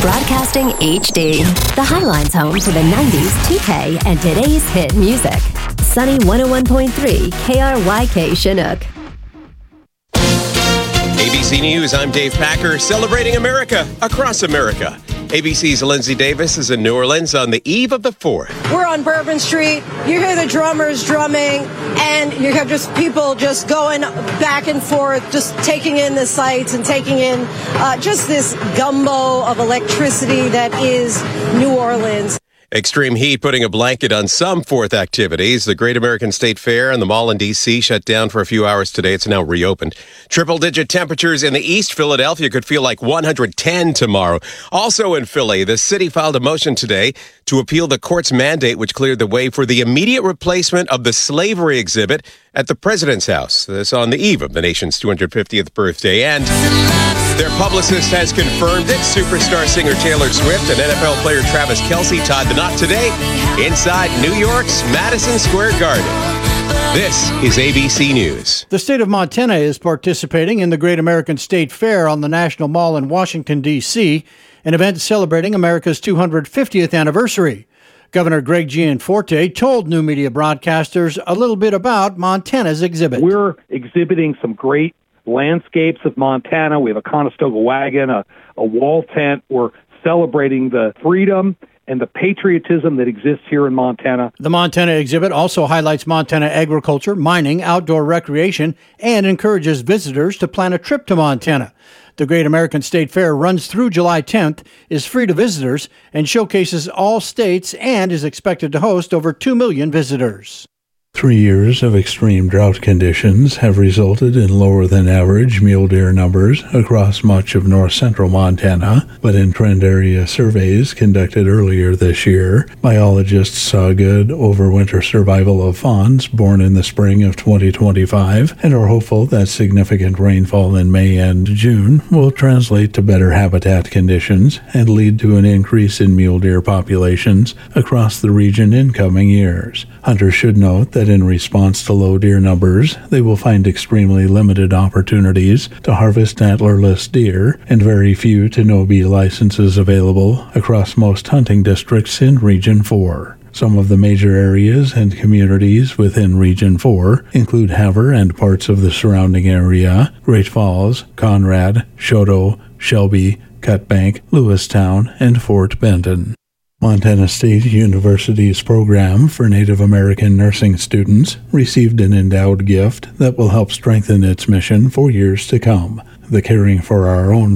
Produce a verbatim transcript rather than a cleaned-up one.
Broadcasting H D. The Highline's home to the nineties, two K, and today's hit music. Sunny one oh one point three K R Y K Chinook. A B C News, I'm Dave Packer, celebrating America across America. A B C's Lindsay Davis is in New Orleans on the eve of the fourth. We're on Bourbon Street. You hear the drummers drumming, and you have just people just going back and forth, just taking in the sights and taking in uh, just this gumbo of electricity that is New Orleans. Extreme heat putting a blanket on some fourth activities. The Great American State Fair and the mall in D C shut down for a few hours today. It's now reopened. Triple-digit temperatures in the east. Philadelphia could feel like one hundred ten tomorrow. Also in Philly, the city filed a motion today to appeal the court's mandate, which cleared the way for the immediate replacement of the slavery exhibit at the President's House. This on the eve of the nation's two hundred fiftieth birthday. And their publicist has confirmed it. Superstar singer Taylor Swift and N F L player Travis Kelce tied the knot today inside New York's Madison Square Garden. This is A B C News. The state of Montana is participating in the Great American State Fair on the National Mall in Washington, D C, an event celebrating America's two hundred fiftieth anniversary. Governor Greg Gianforte told new media broadcasters a little bit about Montana's exhibit. We're exhibiting some great landscapes of Montana. We have a Conestoga wagon, a, a wall tent. We're celebrating the freedom and the patriotism that exists here in Montana. The Montana exhibit also highlights Montana agriculture, mining, outdoor recreation, and encourages visitors to plan a trip to Montana. The Great American State Fair runs through July tenth, is free to visitors, and showcases all states and is expected to host over two million visitors. Three years of extreme drought conditions have resulted in lower than average mule deer numbers across much of north central Montana, but in trend area surveys conducted earlier this year, biologists saw good overwinter survival of fawns born in the spring of twenty twenty-five and are hopeful that significant rainfall in May and June will translate to better habitat conditions and lead to an increase in mule deer populations across the region in coming years. Hunters should note that in response to low deer numbers, they will find extremely limited opportunities to harvest antlerless deer and very few to no bee licenses available across most hunting districts in Region four. Some of the major areas and communities within Region four include Havre and parts of the surrounding area, Great Falls, Conrad, Choteau, Shelby, Cutbank, Lewistown, and Fort Benton. Montana State University's program for Native American nursing students received an endowed gift that will help strengthen its mission for years to come. The Caring for Our Own